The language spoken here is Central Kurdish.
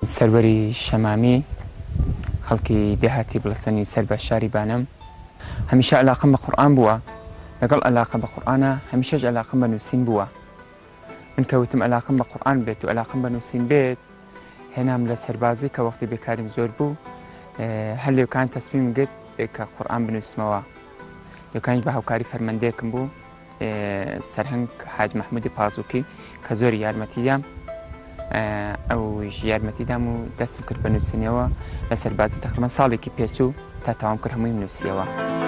سەروەری شەمامی خەڵکی دێهاتی بڵەسەنی سەر بە شاری بانم هەمیشە عەلاقەم بە قورئان بووە لەگەڵ عەلاقە بە قورئانە هەمیشەش عەلاقەم بە نووسین بووە من کەوتم عەلاقەم بە قورئان بێت و عەلاقەم بە نووسین بێت هێنام لە سەربازی کە وەختی بێکاریم زۆر بوو هەر لێوکان تەسمیم گرت کە قورئان بنووسمەوە لێوکانیش بە هاوکاری فەرمەندەیەکم بوو سەرهەنگ حاج مەحموودی پازووکی کە زۆری یارمەتیدام ئەویش یارمەتیدام و دەستم کرد بە نووسینەوە لە سەربازی تەقریبەن ساڵێکی پێچوو تا تەواو کرد هەمووی نووسیەوە.